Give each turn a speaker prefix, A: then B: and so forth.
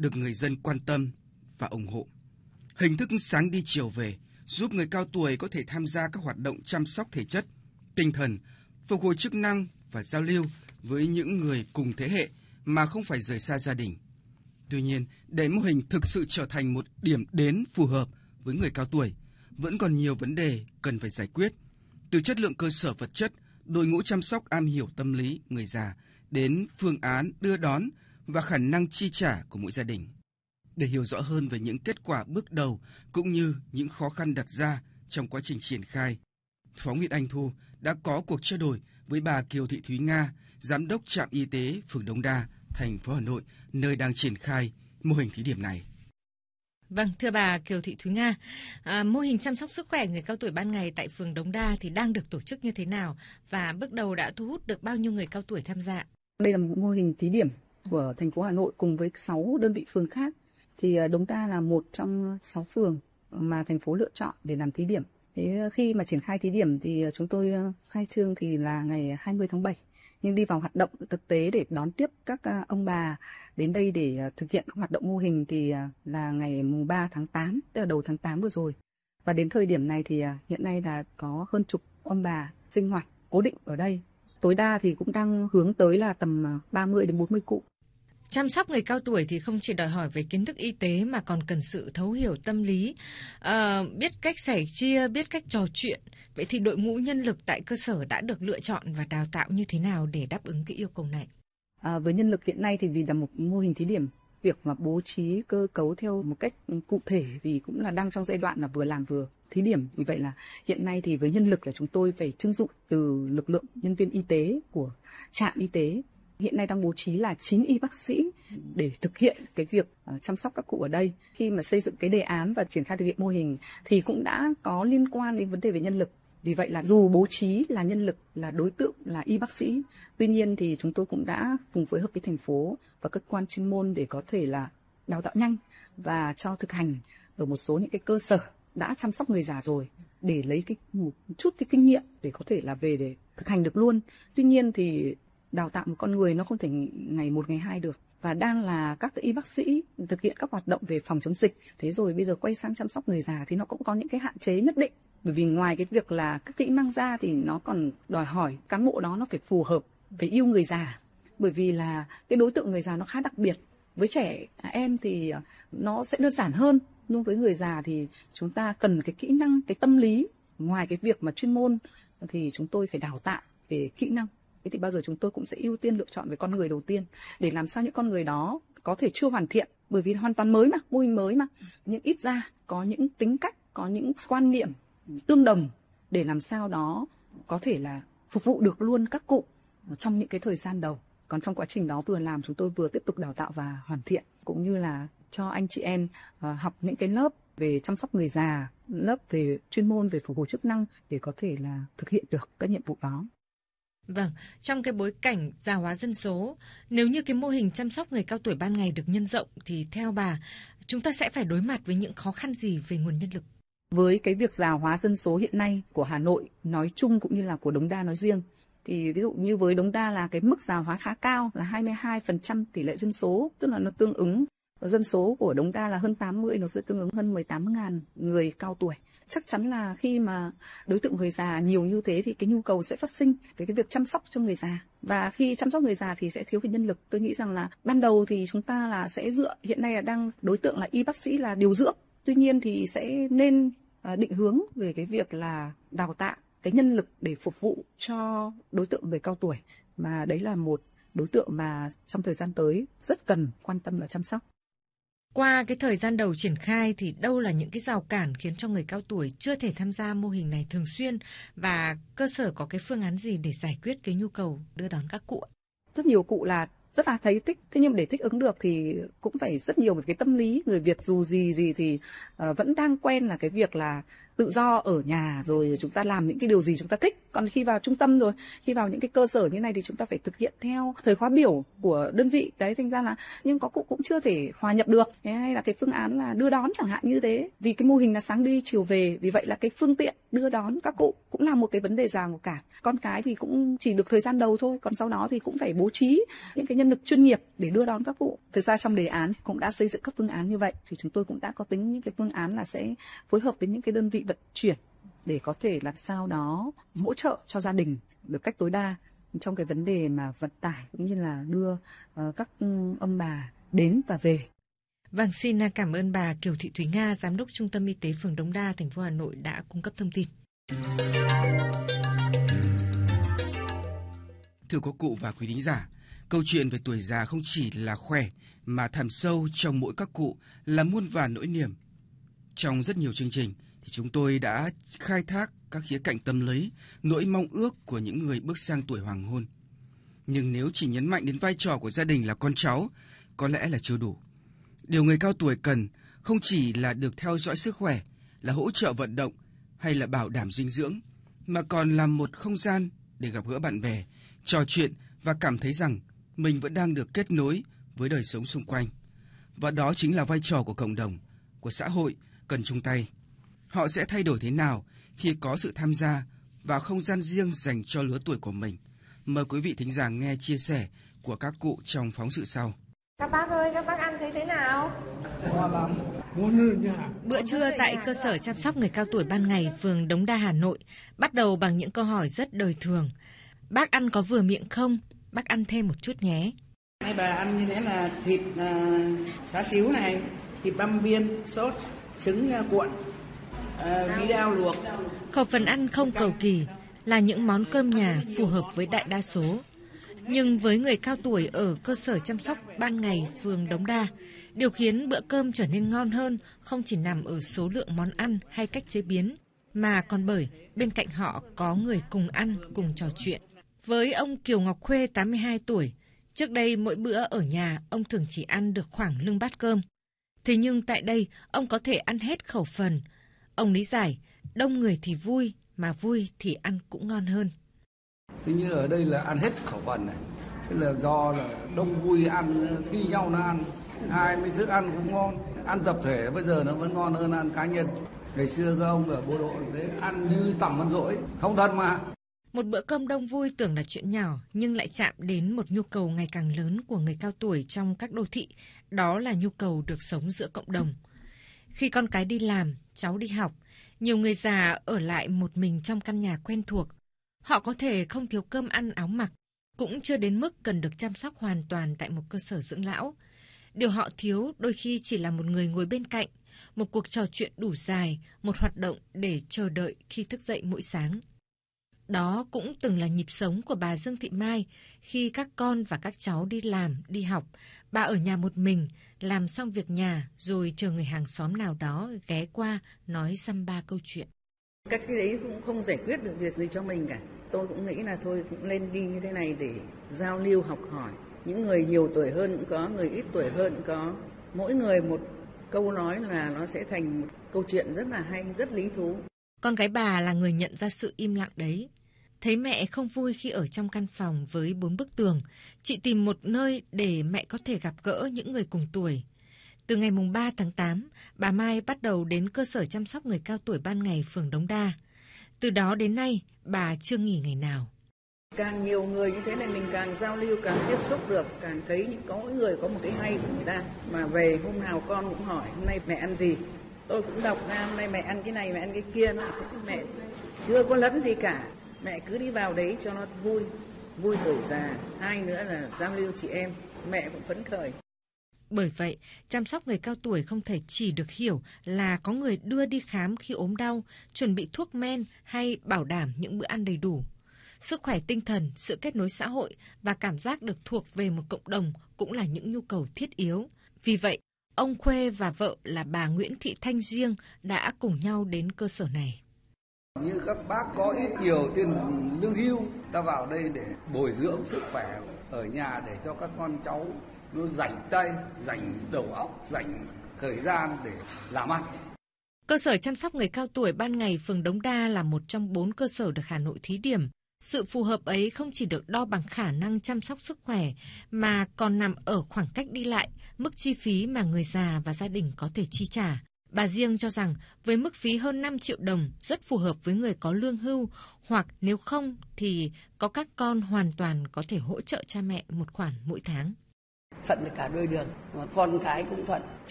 A: được người dân quan tâm và ủng hộ. Hình thức sáng đi chiều về giúp người cao tuổi có thể tham gia các hoạt động chăm sóc thể chất, tinh thần, phục hồi chức năng và giao lưu với những người cùng thế hệ mà không phải rời xa gia đình. Tuy nhiên, để mô hình thực sự trở thành một điểm đến phù hợp với người cao tuổi, vẫn còn nhiều vấn đề cần phải giải quyết. Từ chất lượng cơ sở vật chất, đội ngũ chăm sóc am hiểu tâm lý người già, đến phương án đưa đón và khả năng chi trả của mỗi gia đình. Để hiểu rõ hơn về những kết quả bước đầu cũng như những khó khăn đặt ra trong quá trình triển khai, phóng viên Anh Thu đã có cuộc trao đổi với bà Kiều Thị Thúy Nga, Giám đốc trạm y tế phường Đống Đa, thành phố Hà Nội, nơi đang triển khai mô hình thí điểm này.
B: Vâng, thưa bà Kiều Thị Thúy Nga, mô hình chăm sóc sức khỏe người cao tuổi ban ngày tại phường Đống Đa thì đang được tổ chức như thế nào và bước đầu đã thu hút được bao nhiêu người cao tuổi tham gia?
C: Đây là một mô hình thí điểm của thành phố Hà Nội cùng với 6 đơn vị phường khác. Thì Đống Đa là một trong 6 phường mà thành phố lựa chọn để làm thí điểm. Thế khi mà triển khai thí điểm thì chúng tôi khai trương thì là ngày 20 tháng 7. Nhưng đi vào hoạt động thực tế để đón tiếp các ông bà đến đây để thực hiện hoạt động mô hình thì là ngày 3 tháng 8, tức là đầu tháng 8 vừa rồi. Và đến thời điểm này thì hiện nay là có hơn chục ông bà sinh hoạt cố định ở đây. Tối đa thì cũng đang hướng tới là tầm 30 đến 40 cụ.
B: Chăm sóc người cao tuổi thì không chỉ đòi hỏi về kiến thức y tế mà còn cần sự thấu hiểu tâm lý, biết cách sẻ chia, biết cách trò chuyện. Vậy thì đội ngũ nhân lực tại cơ sở đã được lựa chọn và đào tạo như thế nào để đáp ứng cái yêu cầu này?
C: Với nhân lực hiện nay thì vì là một mô hình thí điểm, việc mà bố trí cơ cấu theo một cách cụ thể vì cũng là đang trong giai đoạn là vừa làm vừa thí điểm. Vì vậy là hiện nay thì với nhân lực là chúng tôi phải trưng dụng từ lực lượng nhân viên y tế của trạm y tế. Hiện nay đang bố trí là 9 y bác sĩ để thực hiện cái việc chăm sóc các cụ ở đây. Khi mà xây dựng cái đề án và triển khai thực hiện mô hình thì cũng đã có liên quan đến vấn đề về nhân lực. Vì vậy là dù bố trí là nhân lực là đối tượng là y bác sĩ, tuy nhiên thì chúng tôi cũng đã cùng phối hợp với thành phố và cơ quan chuyên môn để có thể là đào tạo nhanh và cho thực hành ở một số những cái cơ sở đã chăm sóc người già rồi để lấy một chút cái kinh nghiệm để có thể là về để thực hành được luôn. Tuy nhiên thì đào tạo một con người nó không thể ngày một ngày hai được, và đang là các y bác sĩ thực hiện các hoạt động về phòng chống dịch. Thế rồi bây giờ quay sang chăm sóc người già thì nó cũng có những cái hạn chế nhất định. Bởi vì ngoài cái việc là các kỹ năng ra thì nó còn đòi hỏi cán bộ đó nó phải phù hợp, phải yêu người già. Bởi vì là cái đối tượng người già nó khá đặc biệt. Với trẻ em thì nó sẽ đơn giản hơn, nhưng với người già thì chúng ta cần cái kỹ năng, cái tâm lý. Ngoài cái việc mà chuyên môn thì chúng tôi phải đào tạo về kỹ năng. Thế thì bao giờ chúng tôi cũng sẽ ưu tiên lựa chọn về con người đầu tiên để làm sao những con người đó có thể chưa hoàn thiện, bởi vì hoàn toàn mới mà, mô hình mới mà, nhưng ít ra có những tính cách, có những quan niệm tương đồng để làm sao đó có thể là phục vụ được luôn các cụ trong những cái thời gian đầu. Còn trong quá trình đó vừa làm chúng tôi vừa tiếp tục đào tạo và hoàn thiện, cũng như là cho anh chị em học những cái lớp về chăm sóc người già, lớp về chuyên môn về phục hồi chức năng để có thể là thực hiện được các nhiệm vụ đó.
B: Vâng, trong cái bối cảnh già hóa dân số, nếu như cái mô hình chăm sóc người cao tuổi ban ngày được nhân rộng thì theo bà, chúng ta sẽ phải đối mặt với những khó khăn gì về nguồn nhân lực?
C: Với cái việc già hóa dân số hiện nay của Hà Nội nói chung cũng như là của Đống Đa nói riêng, thì ví dụ như với Đống Đa là cái mức già hóa khá cao là 22% tỷ lệ dân số, tức là nó tương ứng dân số của Đống Đa là hơn 80, nó sẽ tương ứng hơn 18.000 người cao tuổi. Chắc chắn là khi mà đối tượng người già nhiều như thế thì cái nhu cầu sẽ phát sinh về cái việc chăm sóc cho người già. Và khi chăm sóc người già thì sẽ thiếu về nhân lực. Tôi nghĩ rằng là ban đầu thì chúng ta là sẽ dựa, hiện nay là đang đối tượng là y bác sĩ là điều dưỡng. Tuy nhiên thì sẽ nên định hướng về cái việc là đào tạo cái nhân lực để phục vụ cho đối tượng người cao tuổi. Mà đấy là một đối tượng mà trong thời gian tới rất cần quan tâm và chăm sóc.
B: Qua cái thời gian đầu triển khai thì đâu là những cái rào cản khiến cho người cao tuổi chưa thể tham gia mô hình này thường xuyên, và cơ sở có cái phương án gì để giải quyết cái nhu cầu đưa đón các cụ?
C: Rất nhiều cụ là rất là thấy thích, thế nhưng để thích ứng được thì cũng phải rất nhiều về cái tâm lý. Người Việt dù gì thì vẫn đang quen là cái việc là tự do ở nhà rồi chúng ta làm những cái điều gì chúng ta thích. Còn khi vào trung tâm rồi, khi vào những cái cơ sở như này thì chúng ta phải thực hiện theo thời khóa biểu của đơn vị. Đấy, thành ra là nhưng có cụ cũng chưa thể hòa nhập được. Thế hay là cái phương án là đưa đón chẳng hạn như thế. Vì cái mô hình là sáng đi chiều về, vì vậy là cái phương tiện đưa đón các cụ cũng là một cái vấn đề rào cản. Con cái thì cũng chỉ được thời gian đầu thôi, còn sau đó thì cũng phải bố trí những cái nhân lực chuyên nghiệp để đưa đón các cụ. Thực ra trong đề án cũng đã xây dựng các phương án như vậy, thì chúng tôi cũng đã có tính những cái phương án là sẽ phối hợp với những cái đơn vị vận chuyển để có thể làm sao đó hỗ trợ cho gia đình được cách tối đa trong cái vấn đề mà vận tải cũng như là đưa các ông bà đến và về.
B: Vâng, xin cảm ơn bà Kiều Thị Thúy Nga, Giám đốc Trung tâm Y tế phường Đống Đa, thành phố Hà Nội đã cung cấp thông tin.
A: Thưa các cụ và quý thính giả, câu chuyện về tuổi già không chỉ là khỏe mà thẳm sâu trong mỗi các cụ là muôn vàn nỗi niềm. Trong rất nhiều chương trình thì chúng tôi đã khai thác các khía cạnh tâm lý, nỗi mong ước của những người bước sang tuổi hoàng hôn. Nhưng nếu chỉ nhấn mạnh đến vai trò của gia đình là con cháu, có lẽ là chưa đủ. Điều người cao tuổi cần không chỉ là được theo dõi sức khỏe, là hỗ trợ vận động hay là bảo đảm dinh dưỡng, mà còn là một không gian để gặp gỡ bạn bè, trò chuyện và cảm thấy rằng mình vẫn đang được kết nối với đời sống xung quanh. Và đó chính là vai trò của cộng đồng, của xã hội cần chung tay. Họ sẽ thay đổi thế nào khi có sự tham gia vào không gian riêng dành cho lứa tuổi của mình? Mời quý vị thính giả nghe chia sẻ của các cụ trong phóng sự sau.
D: Các bác ơi, các bác ăn thấy thế nào?
B: Bữa trưa tại cơ sở chăm sóc người cao tuổi ban ngày phường Đống Đa, Hà Nội bắt đầu bằng những câu hỏi rất đời thường. Bác ăn có vừa miệng không? Bác ăn thêm một chút nhé.
E: Hai bà ăn như thế là thịt xá xíu này, thịt băm viên, sốt, trứng cuộn, bí đao luộc.
B: Khẩu phần ăn không cầu kỳ, là những món cơm nhà phù hợp với đại đa số. Nhưng với người cao tuổi ở cơ sở chăm sóc ban ngày phường Đống Đa, điều khiến bữa cơm trở nên ngon hơn không chỉ nằm ở số lượng món ăn hay cách chế biến, mà còn bởi bên cạnh họ có người cùng ăn, cùng trò chuyện. Với ông Kiều Ngọc Khuê, 82 tuổi, trước đây mỗi bữa ở nhà ông thường chỉ ăn được khoảng lưng bát cơm. Thế nhưng tại đây ông có thể ăn hết khẩu phần. Ông lý giải, đông người thì vui, mà vui thì ăn cũng ngon hơn.
F: Thế như ở đây là ăn hết khẩu phần này. Thế là do là đông vui ăn, thi nhau nó ăn. Hai mươi thức ăn cũng ngon. Ăn tập thể bây giờ nó vẫn ngon hơn ăn cá nhân. Ngày xưa các ông ở bộ đội thế ăn như tầm ăn dỗi, không thật mà.
B: Một bữa cơm đông vui tưởng là chuyện nhỏ nhưng lại chạm đến một nhu cầu ngày càng lớn của người cao tuổi trong các đô thị, đó là nhu cầu được sống giữa cộng đồng. Khi con cái đi làm, cháu đi học, nhiều người già ở lại một mình trong căn nhà quen thuộc. Họ có thể không thiếu cơm ăn áo mặc, cũng chưa đến mức cần được chăm sóc hoàn toàn tại một cơ sở dưỡng lão. Điều họ thiếu đôi khi chỉ là một người ngồi bên cạnh, một cuộc trò chuyện đủ dài, một hoạt động để chờ đợi khi thức dậy mỗi sáng. Đó cũng từng là nhịp sống của bà Dương Thị Mai khi các con và các cháu đi làm, đi học. Bà ở nhà một mình, làm xong việc nhà rồi chờ người hàng xóm nào đó ghé qua nói dăm ba câu chuyện.
E: Các cái đấy cũng không giải quyết được việc gì cho mình cả. Tôi cũng nghĩ là thôi cũng lên đi như thế này để giao lưu học hỏi. Những người nhiều tuổi hơn cũng có, người ít tuổi hơn cũng có. Mỗi người một câu nói là nó sẽ thành một câu chuyện rất là hay, rất lý thú.
B: Con gái bà là người nhận ra sự im lặng đấy. Thấy mẹ không vui khi ở trong căn phòng với 4 bức tường, chị tìm một nơi để mẹ có thể gặp gỡ những người cùng tuổi. Từ ngày 3 tháng 8, bà Mai bắt đầu đến cơ sở chăm sóc người cao tuổi ban ngày phường Đống Đa. Từ đó đến nay, bà chưa nghỉ ngày nào.
E: Càng nhiều người như thế này mình càng giao lưu, càng tiếp xúc được, càng thấy có mỗi người có một cái hay của người ta. Mà về hôm nào con cũng hỏi, hôm nay mẹ ăn gì? Tôi cũng đọc ra hôm nay mẹ ăn cái này, mẹ ăn cái kia. Mẹ chưa có lẫn gì cả. Mẹ cứ đi vào đấy cho nó vui, vui tuổi già. Hai nữa là giao lưu chị em, mẹ cũng phấn khởi.
B: Bởi vậy, chăm sóc người cao tuổi không thể chỉ được hiểu là có người đưa đi khám khi ốm đau, chuẩn bị thuốc men hay bảo đảm những bữa ăn đầy đủ. Sức khỏe tinh thần, sự kết nối xã hội và cảm giác được thuộc về một cộng đồng cũng là những nhu cầu thiết yếu. Vì vậy, ông Khuê và vợ là bà Nguyễn Thị Thanh Giêng đã cùng nhau đến cơ sở này.
F: Như các bác có ít nhiều tiền lương hưu, ta vào đây để bồi dưỡng sức khỏe ở nhà để cho các con cháu nó rảnh tay, rảnh đầu óc, rảnh thời gian để làm ăn.
B: Cơ sở chăm sóc người cao tuổi ban ngày phường Đống Đa là một trong 4 cơ sở được Hà Nội thí điểm. Sự phù hợp ấy không chỉ được đo bằng khả năng chăm sóc sức khỏe mà còn nằm ở khoảng cách đi lại, mức chi phí mà người già và gia đình có thể chi trả. Bà Diêng cho rằng với mức phí hơn 5 triệu đồng rất phù hợp với người có lương hưu hoặc nếu không thì có các con hoàn toàn có thể hỗ trợ cha mẹ một khoản mỗi tháng.
G: Thuận cả đôi đường, mà con cái cũng thuận.